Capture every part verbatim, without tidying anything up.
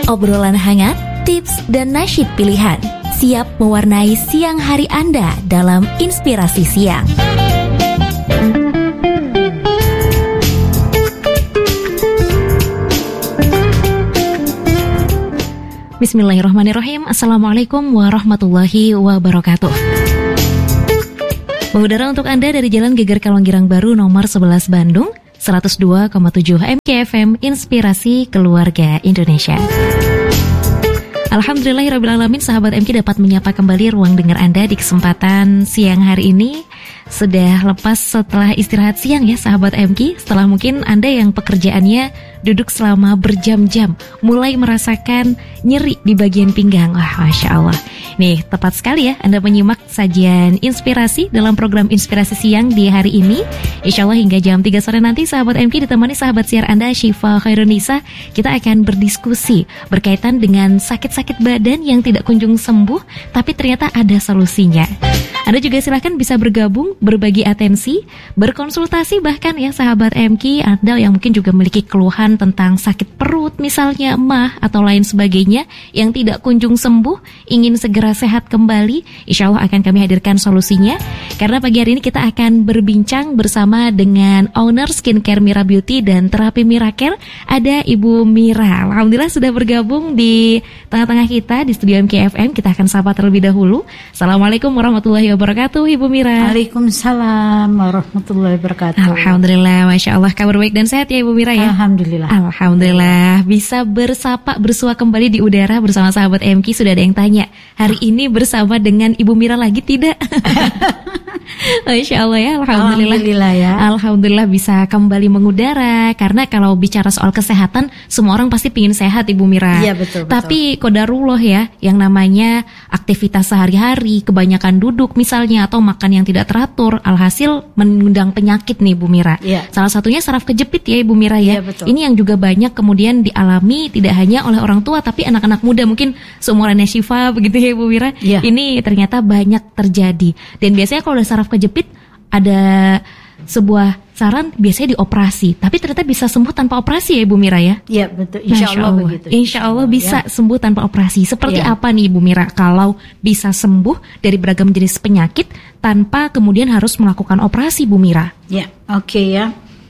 Obrolan hangat, tips, dan nasyid pilihan siap mewarnai siang hari Anda dalam Inspirasi Siang. Bismillahirrahmanirrahim. Assalamualaikum warahmatullahi wabarakatuh. Mengudara untuk Anda dari Jalan Geger Kalonggirang Baru nomor sebelas Bandung, seratus dua koma tujuh M K F M Inspirasi Keluarga Indonesia. Alhamdulillahirrabbilalamin, sahabat M K dapat menyapa kembali ruang dengar Anda di kesempatan siang hari ini. Sudah lepas setelah istirahat siang ya sahabat M K. Setelah mungkin Anda yang pekerjaannya duduk selama berjam-jam, mulai merasakan nyeri di bagian pinggang. Wah, Masya Allah. Nih, tepat sekali ya Anda menyimak sajian inspirasi dalam program Inspirasi Siang di hari ini. Insya Allah hingga jam tiga sore nanti sahabat M K ditemani sahabat siar Anda Syifa Khairunisa. Kita akan berdiskusi berkaitan dengan sakit-sakit badan yang tidak kunjung sembuh, tapi ternyata ada solusinya. Anda juga silakan bisa bergabung, berbagi atensi, berkonsultasi bahkan ya sahabat M K. Anda yang mungkin juga memiliki keluhan tentang sakit perut misalnya, emah atau lain sebagainya yang tidak kunjung sembuh, ingin segera sehat kembali, insya Allah akan kami hadirkan solusinya. Karena pagi hari ini kita akan berbincang bersama dengan owner Skincare Mira Beauty dan Terapi Miracare, ada Ibu Mira. Alhamdulillah sudah bergabung di tengah-tengah kita di studio M K F M. Kita akan sapa terlebih dahulu. Assalamualaikum warahmatullahi wabarakatuh, Ibu Mira. Waalaikumsalam warahmatullahi wabarakatuh. Alhamdulillah, Masya Allah, kabar baik dan sehat ya Ibu Mira ya? Alhamdulillah. Alhamdulillah, bisa bersapa, bersua kembali di udara bersama sahabat M K. Sudah ada yang tanya, hari ini bersama dengan Ibu Mira lagi tidak? Masya Allah ya, Alhamdulillah. Alhamdulillah ya. Alhamdulillah bisa kembali mengudara. Karena kalau bicara soal kesehatan, semua orang pasti pingin sehat Ibu Mira. Iya betul, betul. Tapi qadarullah ya, yang namanya aktivitas sehari-hari, kebanyakan duduk misalnya, atau makan yang tidak teratur, alhasil mengundang penyakit nih Ibu Mira. Iya. Salah satunya saraf kejepit ya Ibu Mira ya. Iya, betul. Ini yang juga banyak kemudian dialami tidak hanya oleh orang tua, tapi anak-anak muda mungkin seumurannya Syifa begitu ya Ibu Mira. Iya. Ini ternyata banyak terjadi. Dan biasanya kalau ada saraf kejepit, ada sebuah saran biasanya dioperasi, tapi ternyata bisa sembuh tanpa operasi ya Ibu Mira ya? Iya betul, insya Allah, Allah begitu. Insya Allah bisa ya. sembuh tanpa operasi. Seperti ya. apa nih Ibu Mira kalau bisa sembuh dari beragam jenis penyakit tanpa kemudian harus melakukan operasi Ibu Mira? Ya, oke okay, ya.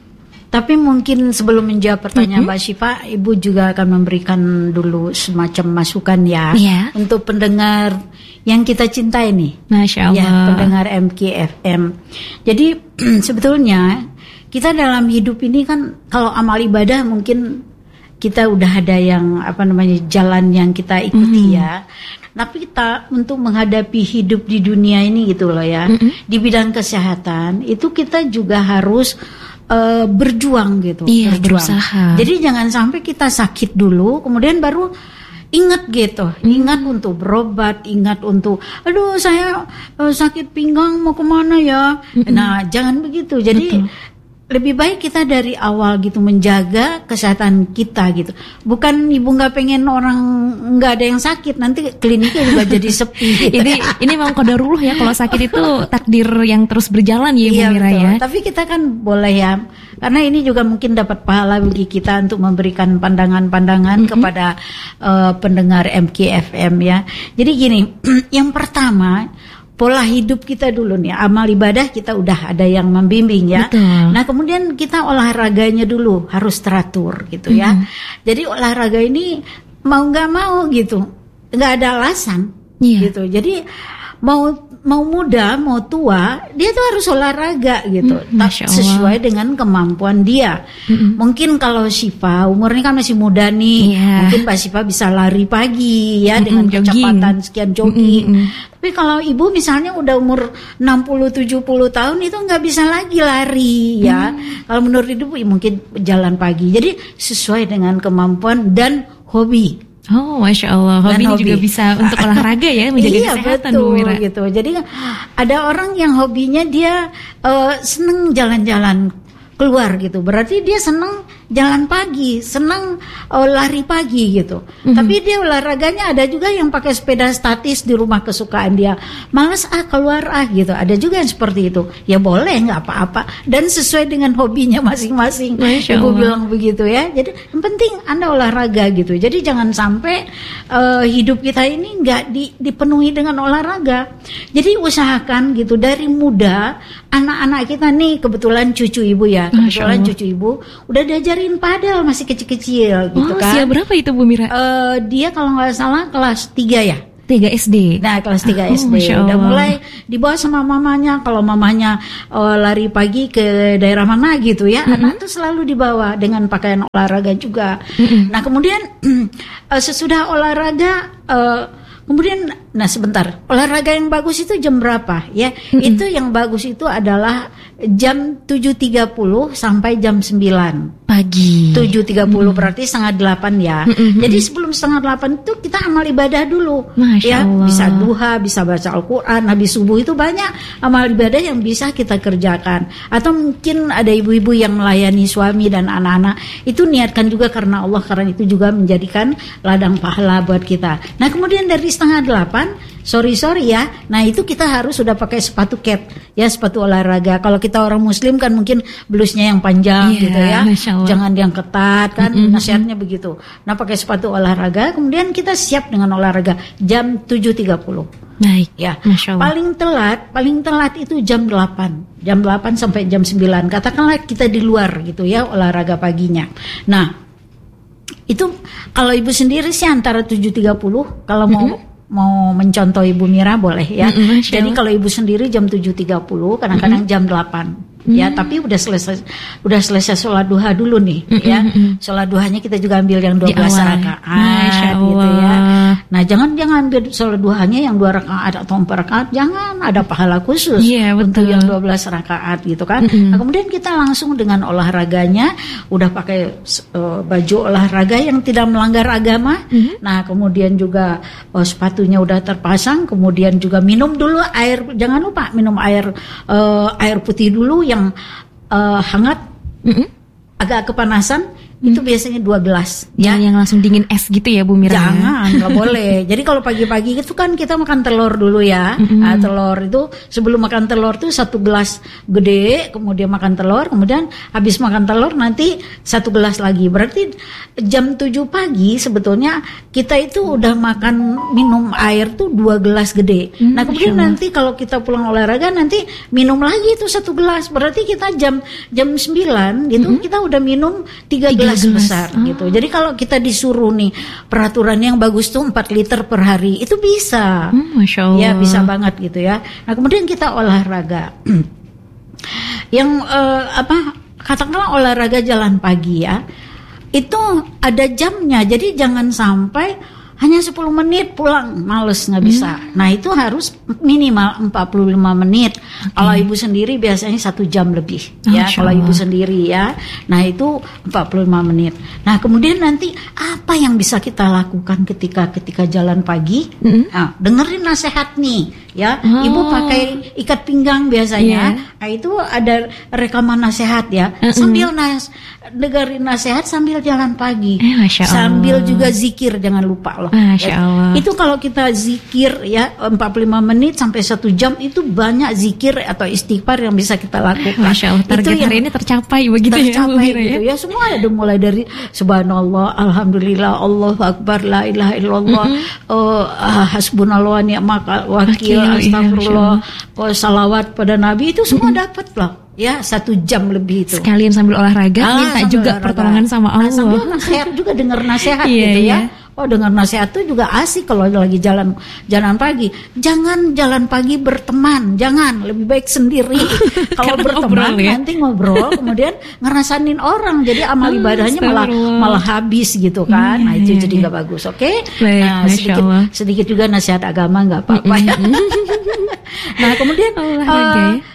Tapi mungkin sebelum menjawab pertanyaan mm-hmm. Mbak Syifa, Ibu juga akan memberikan dulu semacam masukan ya, yeah. untuk pendengar yang kita cintai nih. Masya Allah. Ya, pendengar M K F M. Jadi sebetulnya kita dalam hidup ini kan kalau amal ibadah mungkin kita udah ada yang apa namanya jalan yang kita ikuti mm-hmm. ya. Tapi kita untuk menghadapi hidup di dunia ini gitu loh ya, mm-hmm. di bidang kesehatan itu kita juga harus Uh, berjuang gitu, iya, berjuang. Berusaha. Jadi jangan sampai kita sakit dulu, kemudian baru ingat gitu, hmm. ingat untuk berobat, ingat untuk, aduh saya uh, sakit pinggang mau kemana ya? Hmm. Nah jangan begitu. Jadi betul. Lebih baik kita dari awal gitu menjaga kesehatan kita gitu. Bukan ibu nggak pengen orang nggak ada yang sakit, nanti kliniknya juga jadi sepi. Gitu. Ini ini memang qadarullah ya, kalau sakit itu takdir yang terus berjalan ya Ibu iya, Mira betul. Ya. Tapi kita kan boleh ya, karena ini juga mungkin dapat pahala bagi kita untuk memberikan pandangan-pandangan mm-hmm. kepada uh, pendengar M K F M ya. Jadi gini, yang pertama, pola hidup kita dulu nih, amal ibadah kita udah ada yang membimbing ya. Betul. Nah kemudian kita olahraganya dulu harus teratur gitu mm-hmm. ya. Jadi olahraga ini mau nggak mau gitu, nggak ada alasan yeah. gitu. Jadi mau mau muda mau tua dia tuh harus olahraga gitu, mm, tak sesuai dengan kemampuan dia. Mm-hmm. Mungkin kalau Syifa umurnya kan masih muda nih, yeah. mungkin Mbak Syifa bisa lari pagi ya mm-hmm, dengan jogging. Kecepatan sekian jogging. Mm-hmm. Tapi kalau ibu misalnya udah umur enam puluh tujuh puluh tahun itu nggak bisa lagi lari ya. Mm-hmm. Kalau menurut ibu mungkin jalan pagi. Jadi sesuai dengan kemampuan dan hobi. Oh, Masya Allah, hobi ini hobi. Juga bisa untuk olahraga ya, menjaga iya, kesehatan betul, Bu Mira. Gitu. Jadi ada orang yang hobinya dia uh, seneng jalan-jalan keluar gitu. Berarti dia seneng jalan pagi, senang uh, lari pagi gitu. Mm-hmm. Tapi dia olahraganya ada juga yang pakai sepeda statis di rumah kesukaan dia. Malas ah keluar ah gitu. Ada juga yang seperti itu. Ya boleh, nggak apa-apa. Dan sesuai dengan hobinya masing-masing. Ibu bilang begitu ya. Jadi yang penting Anda olahraga gitu. Jadi jangan sampai uh, hidup kita ini nggak di, dipenuhi dengan olahraga. Jadi usahakan gitu dari muda anak-anak kita nih, kebetulan cucu ibu ya, kebetulan cucu ibu udah diajarin padel masih kecil-kecil gitu. Oh, kan. Usia berapa itu Bu Mira? Uh, dia kalau nggak salah kelas tiga ya. tiga S D. Nah, kelas tiga oh, S D. Udah mulai dibawa sama mamanya. Kalau mamanya uh, lari pagi ke daerah mana gitu ya, mm-hmm. anak tuh selalu dibawa dengan pakaian olahraga juga. Mm-hmm. Nah, kemudian uh, sesudah olahraga uh, kemudian, nah sebentar, olahraga yang bagus itu jam berapa ya? Mm-hmm. Itu yang bagus itu adalah jam tujuh tiga puluh sampai jam sembilan pagi. tujuh tiga puluh mm-hmm. berarti setengah delapan ya. Mm-hmm. Jadi sebelum setengah delapan itu kita amal ibadah dulu. Masya ya, Allah. Bisa duha, bisa baca Al-Qur'an, habis subuh itu banyak amal ibadah yang bisa kita kerjakan. Atau mungkin ada ibu-ibu yang melayani suami dan anak-anak, itu niatkan juga karena Allah, karena itu juga menjadikan ladang pahala buat kita. Nah, kemudian dari setengah delapan, sorry sorry ya, nah itu kita harus sudah pakai sepatu cat, ya sepatu olahraga. Kalau kita orang Muslim kan mungkin blusnya yang panjang yeah, gitu ya, jangan yang ketat kan, mm-hmm. nasihatnya begitu. Nah pakai sepatu olahraga, kemudian kita siap dengan olahraga jam tujuh tiga puluh. Baik, ya. Paling telat, paling telat itu jam delapan, jam delapan sampai jam sembilan. Katakanlah kita di luar gitu ya olahraga paginya. Nah itu kalau ibu sendiri sih antara tujuh tiga puluh, kalau mau mm-hmm. mau mencontoh Ibu Mira boleh ya. Mm-hmm, jadi kalau ibu sendiri jam tujuh tiga puluh, kadang-kadang mm-hmm. jam delapan. Ya, mm-hmm. tapi udah selesai udah selesai sholat duha dulu nih, mm-hmm. ya. Sholat duhanya kita juga ambil yang dua belas rakaat gitu ya. Nah, jangan jangan ambil sholat duhanya yang dua rakaat atau empat rakaat, jangan, ada pahala khusus yeah, untuk yang dua belas rakaat gitu kan. Mm-hmm. Nah, kemudian kita langsung dengan olahraganya udah pakai uh, baju olahraga yang tidak melanggar agama. Mm-hmm. Nah, kemudian juga uh, sepatunya udah terpasang, kemudian juga minum dulu air, jangan lupa minum air uh, air putih dulu yang yang uh, hangat, mm-hmm. agak kepanasan, mm-hmm. itu biasanya dua gelas. Ya, yang langsung dingin es gitu ya Bu Mira. Jangan, nggak boleh. Jadi kalau pagi-pagi itu kan kita makan telur dulu ya. Mm-hmm. Nah, telur itu sebelum makan telur itu satu gelas gede, kemudian makan telur, kemudian habis makan telur nanti satu gelas lagi. Berarti jam tujuh pagi sebetulnya kita itu udah makan minum air tuh dua gelas gede. Mm-hmm. Nah kemudian nanti kalau kita pulang olahraga nanti minum lagi itu satu gelas. Berarti kita jam jam sembilan gitu, mm-hmm. kita udah minum tiga gelas besar oh. gitu. Jadi kalau kita disuruh nih peraturan yang bagus tuh empat liter per hari, itu bisa. Hmm, Masya Allah. Ya bisa banget gitu ya. Nah kemudian kita olahraga. Yang uh, apa? Katakanlah olahraga jalan pagi ya. Itu ada jamnya. Jadi jangan sampai hanya sepuluh menit pulang, males nggak bisa. Hmm. Nah itu harus minimal empat puluh lima menit. Okay. Kalau ibu sendiri biasanya satu jam lebih. Oh, ya kalau ibu sendiri ya. Nah itu empat puluh lima menit. Nah kemudian nanti apa yang bisa kita lakukan ketika ketika jalan pagi? Hmm. Nah, dengerin nasihat nih. Ya, oh. Ibu pakai ikat pinggang biasanya. Yeah. Nah itu ada rekaman nasihat ya. Mm-mm. Sambil nas, dengerin nasihat sambil jalan pagi. Eh, Masya Allah. Sambil juga zikir, jangan lupa loh. Masya Allah. Itu kalau kita zikir ya empat puluh lima menit sampai satu jam itu banyak zikir atau istighfar yang bisa kita lakukan. Masya Allah, target itu hari ini tercapai begitu tercapai ya. Gitu ya. Semua ada mulai dari subhanallah, alhamdulillah, Allahu akbar, la ilaha illallah, mm-hmm. uh, hasbunallah wa ni'mal wakil, astagfirullah, oh, salawat pada Nabi, itu semua mm-hmm. dapat loh. Ya satu jam lebih itu. Sekalian sambil olahraga, ah, minta juga olahraga. Pertolongan sama Allah. Nah, sambil nasihat juga, dengar nasihat yeah, gitu ya. Yeah. Oh dengar nasihat itu juga asik kalau lagi jalan jalan pagi. Jangan jalan pagi berteman, jangan, lebih baik sendiri. Kalau berteman ngobrol, ya? Nanti ngobrol, kemudian ngerasain orang, jadi amal ibadahnya malah malah habis gitu kan. Nah itu jadi nggak bagus, oke? Okay? Nah sedikit sedikit juga nasihat agama nggak apa-apa ya. Nah kemudian uh,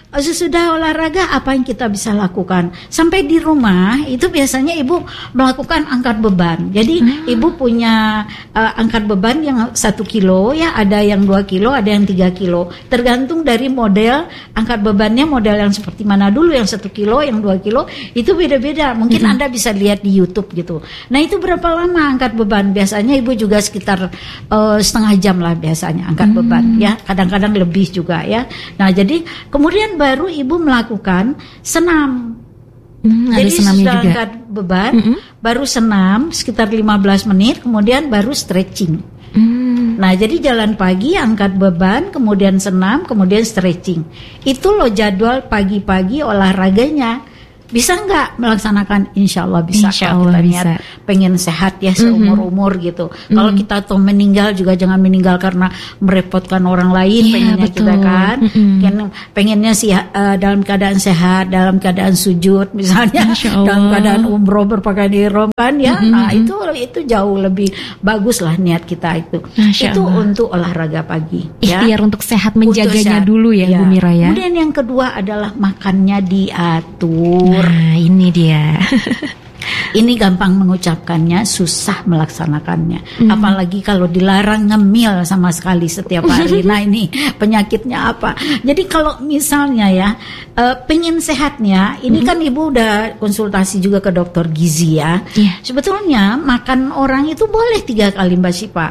sesudah olahraga apa yang kita bisa lakukan? Sampai di rumah itu biasanya ibu melakukan angkat beban. Jadi hmm. ibu punya uh, angkat beban yang satu kilo ya, ada yang dua kilo, ada yang tiga kilo. Tergantung dari model angkat bebannya, model yang seperti mana dulu, yang satu kilo, yang dua kilo itu beda-beda. Mungkin hmm. Anda bisa lihat di YouTube gitu. Nah itu berapa lama angkat beban? Biasanya ibu juga sekitar uh, setengah jam lah biasanya angkat hmm. beban ya. Kadang-kadang lebih juga ya. Nah jadi kemudian baru ibu melakukan senam. Hmm, jadi sudah angkat beban, mm-hmm. baru senam sekitar lima belas menit, kemudian baru stretching. Hmm. Nah jadi jalan pagi, angkat beban, kemudian senam, kemudian stretching. Itu loh jadwal pagi-pagi olahraganya. Bisa nggak melaksanakan? Insya Allah bisa. Insya kalau Allah kita niat bisa. Pengen sehat ya seumur-umur mm-hmm. gitu. Mm-hmm. Kalau kita tuh meninggal juga jangan meninggal karena merepotkan orang lain. Yeah, pengennya betul. Kita kan, mm-hmm. pengennya sih uh, dalam keadaan sehat, dalam keadaan sujud misalnya, dalam keadaan umroh berpakaian ihram kan ya. Mm-hmm. Nah itu itu jauh lebih bagus lah niat kita itu. Masya itu Allah. Untuk olahraga pagi. Ikhtiar ya. Untuk sehat menjaganya sehat. Dulu ya, ya Bu Mira ya. Kemudian yang kedua adalah makannya diatur. Nah ini dia. Ini gampang mengucapkannya, susah melaksanakannya. Mm. Apalagi kalau dilarang ngemil sama sekali setiap hari. Nah ini penyakitnya apa? Jadi kalau misalnya ya uh, pengen sehatnya, ini mm. kan ibu udah konsultasi juga ke dokter gizi ya. Yeah. Sebetulnya makan orang itu boleh tiga kali Mbak Syifa.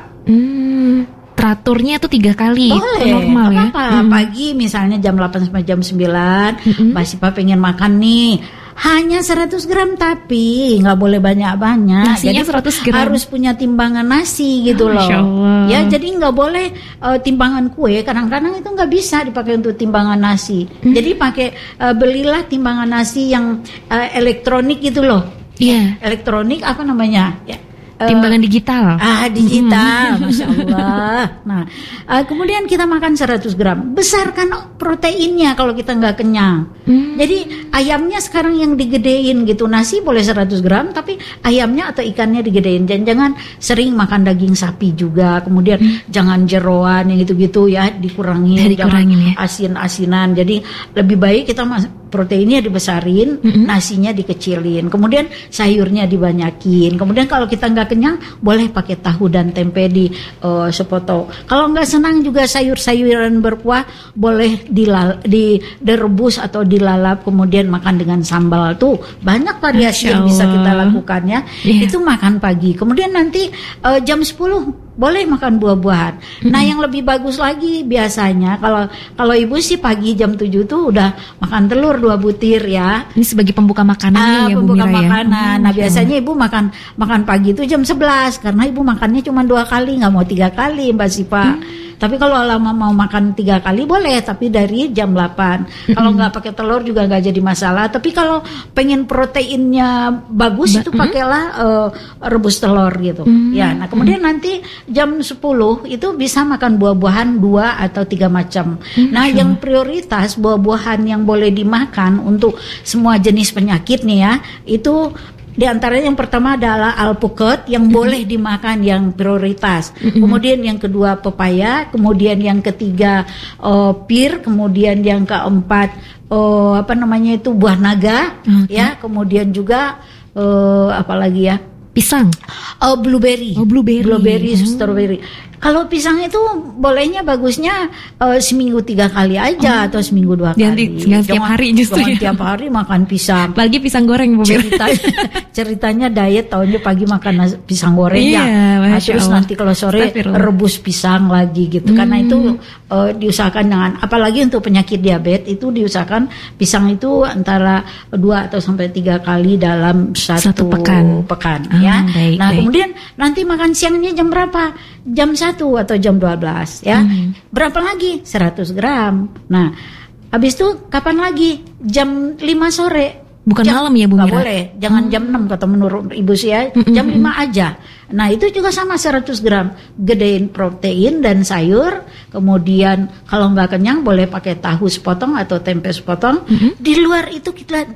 Mm. Teraturnya itu tiga kali. Boleh, normal ya. Apa-apa. Hmm. Pagi misalnya jam delapan sampai jam sembilan, hmm. Mbak Syifa pengen makan nih. Hanya seratus gram tapi nggak boleh banyak-banyak. Nasinya jadi seratus gram. Harus punya timbangan nasi gitu loh. Masya Allah. Ya jadi nggak boleh uh, timbangan kue. Kadang-kadang itu nggak bisa dipakai untuk timbangan nasi. Hmm. Jadi pakai uh, belilah timbangan nasi yang uh, elektronik gitu loh. Iya. Yeah. Elektronik apa namanya? Ya. Timbangan digital. Ah, digital, mm. Masya Allah. Nah, uh, kemudian kita makan seratus gram. Besarkan proteinnya kalau kita nggak kenyang. Mm. Jadi ayamnya sekarang yang digedein gitu. Nasi boleh seratus gram, tapi ayamnya atau ikannya digedein. Dan jangan sering makan daging sapi juga. Kemudian mm. jangan jeroan yang gitu-gitu ya, dikurangin. Ya, dikurangin jangan ya. Asin-asinan. Jadi lebih baik kita mas- proteinnya dibesarin, mm-hmm. nasinya dikecilin. Kemudian sayurnya dibanyakin. Kemudian kalau kita nggak kenyang boleh pakai tahu dan tempe di uh, sepoto. Kalau nggak senang juga sayur-sayuran berkuah boleh dilal, di direbus atau dilalap kemudian makan dengan sambal. Tuh banyak variasi yang bisa kita lakukan ya. Yeah. Itu makan pagi. Kemudian nanti uh, jam sepuluh boleh makan buah-buahan. Mm-hmm. Nah yang lebih bagus lagi biasanya kalau kalau ibu sih pagi jam tujuh tuh udah makan telur dua butir ya. Ini sebagai pembuka makanannya ah, ya pembuka Bu Mira makanan. Ya. Nah biasanya ibu makan makan pagi itu jam sebelas karena ibu makannya cuma dua kali, nggak mau tiga kali Mbak Syifa. Mm. Tapi kalau lama mau makan tiga kali boleh, tapi dari jam delapan. Mm-hmm. Kalau nggak pakai telur juga nggak jadi masalah. Tapi kalau pengen proteinnya bagus ba- itu pakailah uh, rebus telur gitu. Mm-hmm. Ya, nah kemudian mm-hmm. nanti jam sepuluh itu bisa makan buah-buahan dua atau tiga macam. Mm-hmm. Nah yang prioritas buah-buahan yang boleh dimakan untuk semua jenis penyakit nih ya, itu di antaranya yang pertama adalah alpukat yang mm-hmm. boleh dimakan yang prioritas. Mm-hmm. Kemudian yang kedua pepaya, kemudian yang ketiga uh, pir, kemudian yang keempat uh, apa namanya itu buah naga, okay. ya. Kemudian juga uh, apa lagi ya? Pisang. Oh, blueberry. Oh, blueberry. Blueberry, hmm. strawberry. Kalau pisang itu bolehnya bagusnya uh, seminggu tiga kali aja oh. atau seminggu dua Jangan kali. Jangan tiap hari justru. Jangan ya. Tiap hari makan pisang. Apalagi pisang goreng Bu Mira. Ceritanya, ceritanya diet tahunya pagi makan nasi, pisang goreng iya, ya. Nah, terus Allah. Nanti kalau sore rebus pisang lagi gitu. Hmm. Karena itu uh, diusahakan dengan apalagi untuk penyakit diabetes itu diusahakan pisang itu antara dua atau sampai tiga kali dalam satu, satu pekan, pekan oh, ya. Baik, nah, baik. Kemudian nanti makan siangnya jam berapa? Jam satu atau jam dua belas ya. Hmm. Berapa lagi? seratus gram. Nah, habis itu kapan lagi? Jam lima sore. Bukan jam, malam ya Bu Mira? Gak boleh, jangan hmm. jam enam kata menurut Ibu sih ya. Hmm. Jam lima aja. Nah, itu juga sama seratus gram. Gedein protein dan sayur. Kemudian kalau nggak kenyang boleh pakai tahu sepotong atau tempe sepotong. Hmm. Di luar itu kita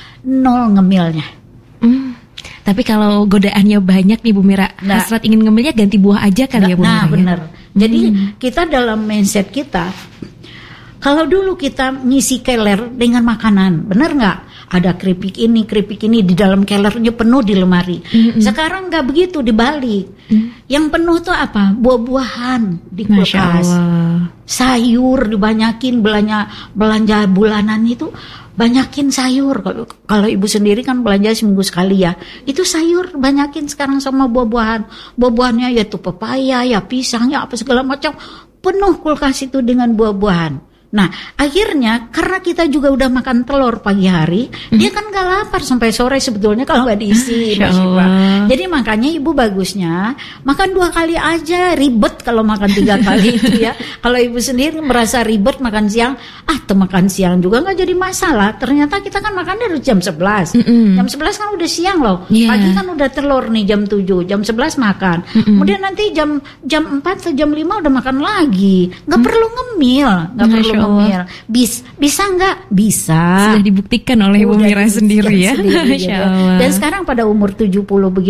nol ngemilnya. Hmm. Tapi kalau godaannya banyak nih Bu Mira, nah, hasrat ingin ngemilnya ganti buah aja kali nah, ya Bu Mira. Nah benar. Ya? Jadi hmm. kita dalam mindset kita, Kalau dulu kita ngisi keler dengan makanan, benar nggak? Ada keripik ini, keripik ini di dalam kelernya penuh di lemari. Mm-hmm. Sekarang nggak begitu, dibalik. Mm. Yang penuh tuh apa? Buah-buahan di kulkas, sayur dibanyakin, belanja belanja bulanan itu banyakin sayur. Kalau kalau ibu sendiri kan belanja seminggu sekali ya, itu sayur banyakin sekarang sama buah-buahan. Buah-buahannya ya tuh pepaya, ya pisang, ya apa segala macam. Penuh kulkas itu dengan buah-buahan. Nah, akhirnya karena kita juga udah makan telur pagi hari, mm. dia kan gak lapar sampai sore sebetulnya kalau nggak diisi. Jadi makanya ibu bagusnya makan dua kali aja, ribet kalau makan tiga kali itu ya. Kalau ibu sendiri merasa ribet makan siang, ah tuh makan siang juga nggak jadi masalah. Ternyata kita kan makan dari jam sebelas. Mm-mm. Jam sebelas kan udah siang loh. Yeah. Pagi kan udah telur nih jam tujuh, jam sebelas makan. Mm-mm. Kemudian nanti jam jam empat atau jam lima udah makan lagi. Nggak mm. perlu ngemil, nggak perlu ngemil. Bis, bisa nggak? Bisa. Sudah dibuktikan oleh Ibu Mira sendiri ya. Sendiri, gitu. Dan sekarang pada umur tujuh puluh begitu